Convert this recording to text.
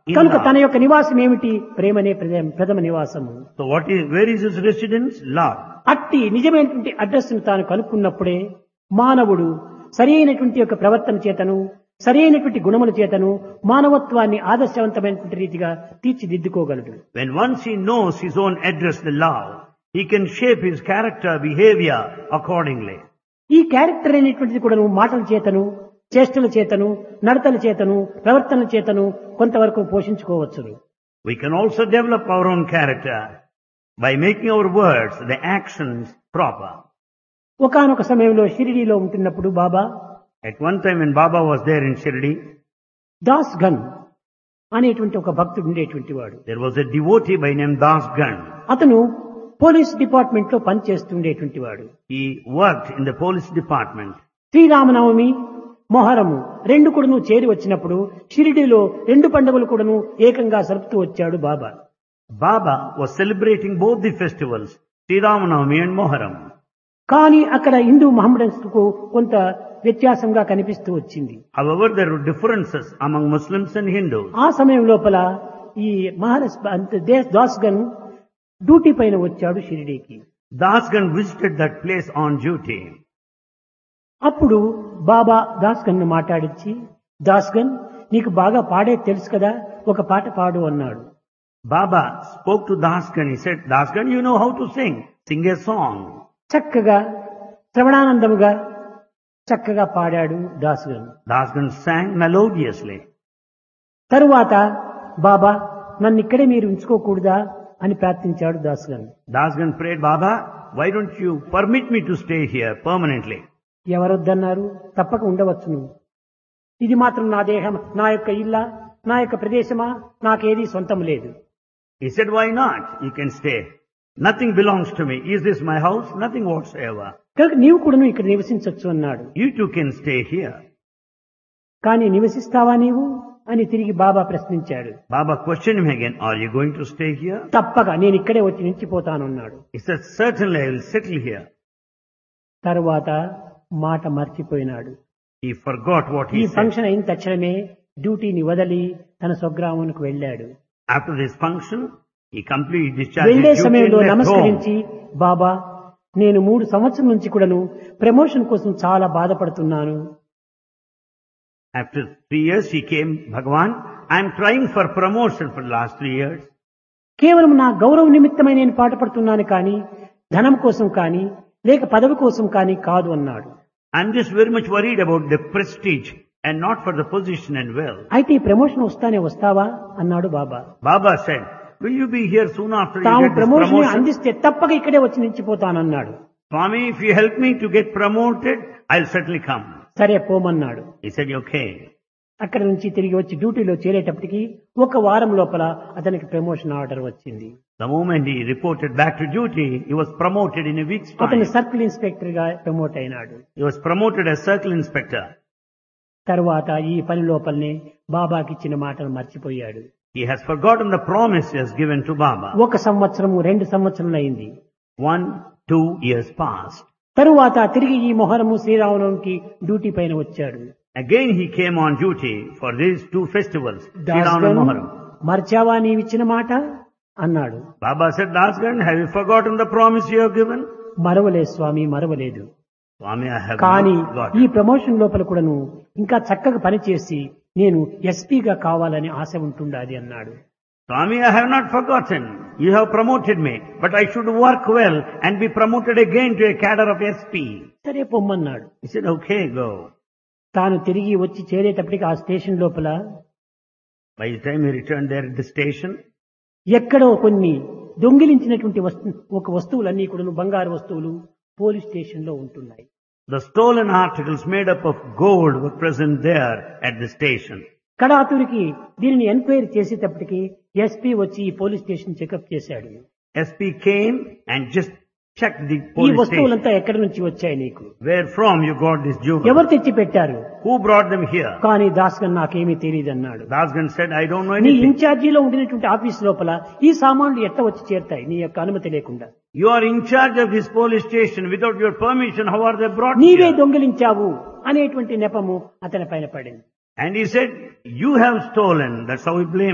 in కనుక love. తన యొక్క నివాసం ఏమిటి? ప్రేమనే ప్రథమ నివాసము. So where is his residence? Love. అట్టి నిజమైనటువంటి అడ్రస్ ను తాను కనుక్కున్నప్పుడే మానవుడు సరి అయినటువంటి యొక్క ప్రవర్తన చేతను, సరి అయినటువంటి గుణముల చేతను మానవత్వాన్ని ఆదర్శవంతమైనటువంటి రీతిగా తీర్చిదిద్దుకోగలడు. When once he knows his own address, the love, he can shape his character, behavior accordingly. ఈ క్యారెక్టర్ అనేటువంటిది కూడా మాటల చేతను, చేష్టల చేతను, నడతల చేతను, ప్రవర్తనల చేతను కొంతవరకు పోషించుకోవచ్చును. We can also develop our own character by making our words, the actions proper. ఒకానొక సమయంలో షిరిడీలో ఉంటున్నప్పుడు బాబా At one time when Baba was there in Shirdi, Das gun అనేటువంటి ఒక భక్తుడు ఉండేటువంటి వాడు. there was a devotee by name Das Gan. అతను పోలీస్ డిపార్ట్మెంట్ లో పనిచేస్తుండేటువంటి వాడు. He worked in the police department. Sri Rama Navami, Muharram రెండు కూడాను చేరి వచ్చినప్పుడు షిరిడీలో రెండు పండుగలు కూడాను ఏకంగా జరుపుతూ వచ్చాడు బాబా. Baba was celebrating both the festivals, Sri Ramanavami and Moharam. కానీ అక్కడ హిందూ మహమ్మడన్స్ కు కొంత వ్యత్యాసంగా కనిపిస్తూ వచ్చింది. However, there were differences among Muslims and Hindus. ఆ సమయం లోపల ఈ దాస్ గన్ డ్యూటీ పైన వచ్చాడు షిరిడీకి. Das Gan visited that place on duty. అప్పుడు బాబా దాస్ గన్ ను మాట్లాడించి, దాస్ గన్ నీకు బాగా పాడే తెలుసు కదా, ఒక పాట పాడు అన్నాడు. Baba spoke to Das Gan. He said, Das Gan, you know how to sing. Sing a song. చక్కగా శ్రవణానందముగా చక్కగా పాడాడు Das gun. Das Gan sang melodiously. తరువాత బాబా నన్ను ఇక్కడే మీరు ఉంచుకోకూడదా అని ప్రార్థించాడు Das gun. Das Gan prayed, Baba, why don't you permit me to stay here permanently? ఎవరొద్దన్నారు? తప్పక ఉండవచ్చును. ఇది మాత్రం నా దేహం, నా యొక్క ఇల్లా, నా యొక్క ప్రదేశమా, నాకేదీ సొంతం లేదు. He said, why not? You can stay. Nothing belongs to me. Is this my house? Nothing whatsoever. కనుక నీవు కూడాను ఇక్కడ నివసించవచ్చు అన్నాడు. You too can stay here. కానీ నివసిస్తావా నీవు అని తిరిగి బాబా ప్రశ్నించాడు. Baba questioned him again, are you going to stay here? తప్పక నేను ఇక్కడే వచ్చి నిలిచిపోతానన్నాడు. He said, certainly I will settle here. తరువాత మాట మర్చిపోయినాడు. He forgot what ఈ he said. ఫంక్షన్ అయిన తక్షణమే డ్యూటీని వదిలి తన స్వగ్రామానికి వెళ్ళాడు. After this function, he completely discharged వెళ్లే his duty and సమయంలో left home. నమస్కరించి, బాబా నేను 3 సంవత్సరం నుంచి కూడాను ప్రమోషన్ కోసం చాలా బాధపడుతున్నాను. After 3 years, he came, Bhagavan, I am trying for promotion for the last 3 years. కేవలం నా గౌరవ నిమిత్తమై నేను పాటుపడుతున్నాను కానీ ధనం కోసం కానీ లేక పదవి కోసం కానీ కాదు అన్నాడు. I am just very much worried about the prestige and not for the position and wealth. అయితే ఈ ప్రమోషన్ వస్తావా అన్నాడు బాబా. Baba said, will you be here soon after you తాము get this ప్రమోషన్ promotion? అందిస్తే తప్పక ఇక్కడే వచ్చి నిలిచిపోతానన్నాడు. Swami, if you help me to get promoted, I'll certainly come. సరే పోమన్నాడు. He said, okay. అక్కడి నుంచి తిరిగి వచ్చి డ్యూటీలో చేరేటప్పటికి 1 వారం లోపల అతనికి ప్రమోషన్ ఆర్డర్ వచ్చింది. The moment he reported back to duty, he was promoted in a week's అతను time. సర్కిల్ ఇన్స్పెక్టర్ గా ప్రమోట్ అయినాడు. He was promoted as circle inspector. తరువాత ఈ పని లోపలనే బాబాకి ఇచ్చిన మాటను మర్చిపోయాడు. He has forgotten the promises given to Baba. 1 సంవత్సరము 2 సంవత్సరములు అయింది. 1-2 years passed. తరువాత తిరిగి ఈ మొహరము శ్రీరామనవమికి డ్యూటీ పైన వచ్చాడు. Again he came on duty for these 2 festivals, Sri Das Ram and gun, Moharam. మర్చావా నీవిచ్చిన మాట అన్నాడు. Baba said, Das Gan, have you forgotten the promise you have given? మరవలేదు Swamy, మరవలేదు. Swami, I have కానీ not forgotten. ఈ promotion లోపల కూడాను ఇంకా చక్కగా పనిచేసి నేను ఎస్పీగా కావాలని ఆశ ఉంటుండాది అన్నాడు. Swami, I have not forgotten. You have promoted me, but I should work well and be promoted again to a cadre of SP. సరే పొమ్మన్నాడు. He said, okay, go. తాను తిరిగి వచ్చి చేరేటప్పటికి ఆ స్టేషన్ లోపల By the time he returned there at the station, ఎక్కడో కొన్ని దొంగిలించినటువంటి వస్తువులన్నీ కూడా బంగారు వస్తువులు పోలీస్ స్టేషన్ లో ఉంటున్నాయి. the stolen articles made up of gold were present there at the station. కడాతురికి దీనిని ఎంక్వైరీ చేసేటప్పటికి ఎస్పీ వచ్చి ఈ పోలీస్ స్టేషన్ చెకప్ చేశాడు. SP came and just checked the ఈ police station. వస్తువులంతా ఎక్కడి నుంచి వచ్చాయి నీకు? Where from you got this jewel? ఎవరు తెచ్చి పెట్టారు? Who brought them here? కానీ దాస్గన్ నాకేమీ తెలియదు అన్నాడు. Dasgan said, I don't know నీ anything. ఇన్ఛార్జీలో ఉండినటువంటి ఆఫీస్ లోపల ఈ సామాన్లు ఎట్ట వచ్చి చేరుతాయి నీ యొక్క అనుమతి లేకుండా? You are in charge of this police station. Without your permission, how are they brought నీవే here? దొంగిలించావు అనేటువంటి నెపము అతని పైన పడింది. And he said, you have stolen. That's how he blamed.